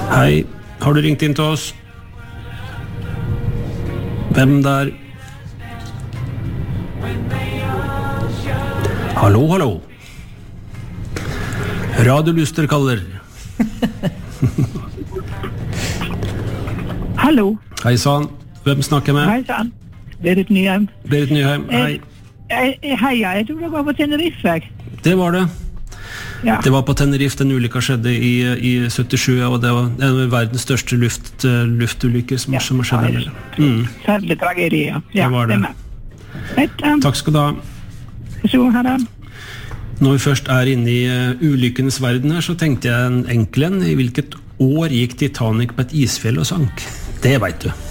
Hei, har du ringt inn til oss? Hvem der? Hallo, hallo. Radio Luster kaller. Hallo. Hei sann, hvem snakker jeg med? Hei sann. Berit Nyheim. Berit Nyheim, hei. Hei, jeg tror det var på Tenerife. Det var det. Ja. Det var på Tenerife, den ulykka skjedde i 77, og det var en av verdens største luftulykker som har skjedd der. Særlig tragedie, ja. Det var det. Takk skal du ha. Så her da. Når vi først er inne i ulykkenes verden her, så tenkte jeg en enkel en. I hvilket år gikk Titanic på et isfjell og sank? Det vet du.